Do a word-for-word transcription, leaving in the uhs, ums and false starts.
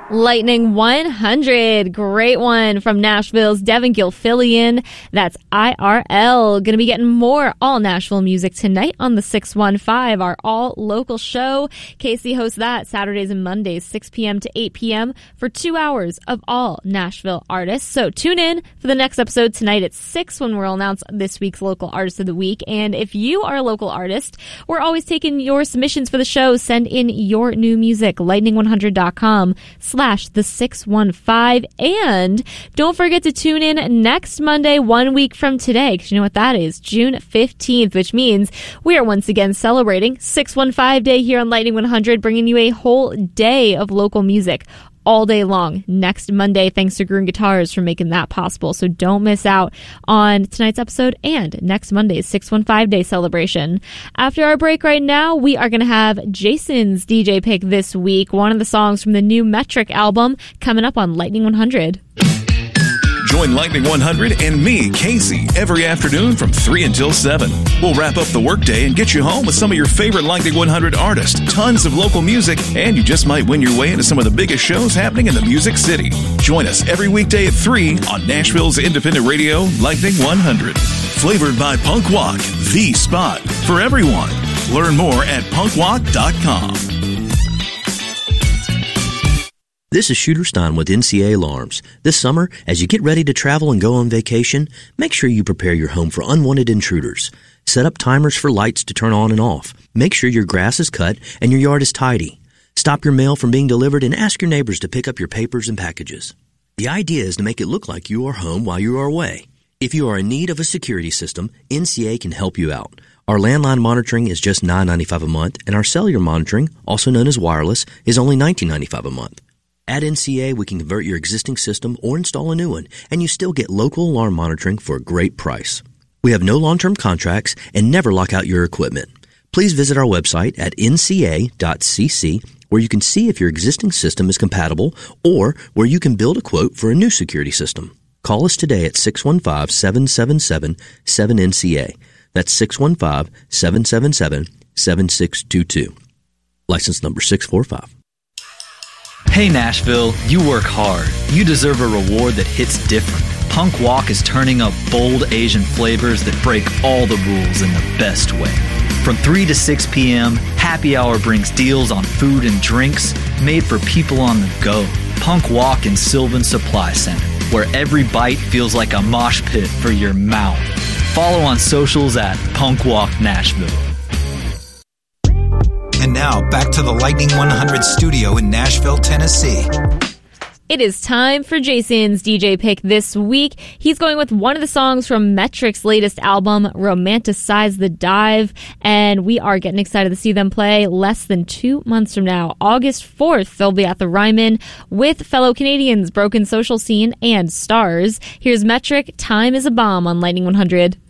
Lightning one hundred, great one from Nashville's Devin Gilfillian. That's I R L. Going to be getting more all Nashville music tonight on the six one five, our all local show. Casey hosts that Saturdays and Mondays, six p.m. to eight p.m. for two hours of all Nashville artists. So tune in for the next episode tonight at six when we'll announce this week's local artist of the week. And if you are a local artist, we're always taking your submissions for the show. Send in your new music, lightning one hundred dot com slash the six one five. And don't forget to tune in next Monday, one week from today, because you know what that is, June fifteenth, which means we are once again celebrating six one five Day here on Lightning one hundred, bringing you a whole day of local music all day long next Monday. Thanks to Gruen Guitars for making that possible. So don't miss out on tonight's episode and next Monday's six one five Day celebration. After our break right now, we are going to have Jason's D J pick this week, one of the songs from the new Metric album, coming up on Lightning one hundred. Join Lightning one hundred and me, Casey, every afternoon from three until seven. We'll wrap up the workday and get you home with some of your favorite Lightning one hundred artists, tons of local music, and you just might win your way into some of the biggest shows happening in the Music City. Join us every weekday at three on Nashville's independent radio, Lightning one hundred. Flavored by Punk Walk, the spot for everyone. Learn more at punk walk dot com. This is Shooter Stein with N C A Alarms. This summer, as you get ready to travel and go on vacation, make sure you prepare your home for unwanted intruders. Set up timers for lights to turn on and off. Make sure your grass is cut and your yard is tidy. Stop your mail from being delivered and ask your neighbors to pick up your papers and packages. The idea is to make it look like you are home while you are away. If you are in need of a security system, N C A can help you out. Our landline monitoring is just nine dollars and ninety-five cents a month, and our cellular monitoring, also known as wireless, is only nineteen dollars and ninety-five cents a month. At N C A, we can convert your existing system or install a new one, and you still get local alarm monitoring for a great price. We have no long-term contracts and never lock out your equipment. Please visit our website at n c a dot c c, where you can see if your existing system is compatible or where you can build a quote for a new security system. Call us today at six one five, seven seven seven, seven N C A. That's six one five, seven seven seven, seven six two two. License number six four five. Hey Nashville, you work hard. You deserve a reward that hits different. Punk Walk is turning up bold Asian flavors that break all the rules in the best way. From three to six p.m., Happy Hour brings deals on food and drinks made for people on the go. Punk Walk in Sylvan Supply Center, where every bite feels like a mosh pit for your mouth. Follow on socials at Punk Walk Nashville. And now, back to the Lightning one hundred studio in Nashville, Tennessee. It is time for Jason's D J pick this week. He's going with one of the songs from Metric's latest album, Romanticize the Dive, and we are getting excited to see them play less than two months from now. August fourth, they'll be at the Ryman with fellow Canadians, Broken Social Scene, and Stars. Here's Metric, Time is a Bomb on Lightning one hundred.